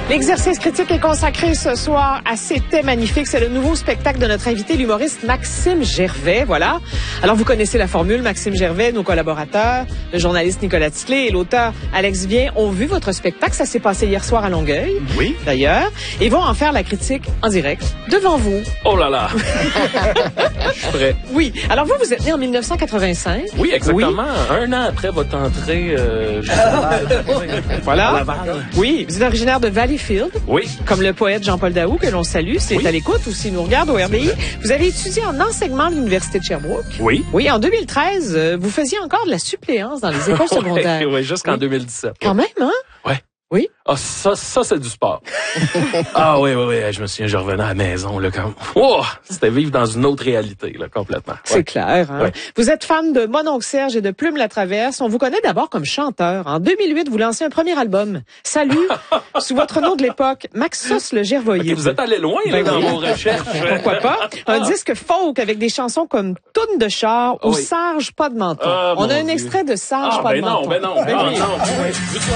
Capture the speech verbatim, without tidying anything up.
L'exercice critique est consacré ce soir à C'était magnifique. C'est le nouveau spectacle de notre invité, l'humoriste Maxime Gervais. Voilà. Alors, vous connaissez la formule. Maxime Gervais, nos collaborateurs, le journaliste Nicolas Ticlé et l'auteur Alex Vien ont vu votre spectacle. Ça s'est passé hier soir à Longueuil. Oui. D'ailleurs. Et vont en faire la critique en direct devant vous. Oh là là! Je suis prêt. Oui. Alors, vous, vous êtes né en mille neuf cent quatre-vingt-cinq. Oui, exactement. Oui. Un an après votre entrée, euh, voilà. À Laval. Oui. Vous êtes originaire de Valleyfield. Oui. Comme le poète Jean-Paul Daou, que l'on salue. C'est oui. à l'écoute ou s'il nous regarde au R D I. Vous avez étudié en enseignement à l'Université de Sherbrooke. Oui. Oui, en deux mille treize, vous faisiez encore de la suppléance dans les écoles secondaires. oui, oui, jusqu'en oui. deux mille dix-sept. Quand même, hein? Ouais. Oui. Ah, ça, ça, c'est du sport. ah oui, oui, oui. Je me souviens, je revenais à la maison, là, comme, oh, c'était vivre dans une autre réalité, là, complètement. Ouais. C'est clair, hein. Ouais. Vous êtes fan de Mon oncle Serge et de Plume la Traverse. On vous connaît d'abord comme chanteur. En deux mille huit, vous lancez un premier album. Salut, sous votre nom de l'époque, Maxos le Gervoyer. Okay, vous êtes allé loin, là, ben, dans vos recherches. Pourquoi pas? Un ah. disque folk avec des chansons comme Toune de char ou oui. Sarge pas de menton. Ah, On a un Dieu. extrait de Sarge ah, pas ben de non, menton. Ben non, ben non, ben non.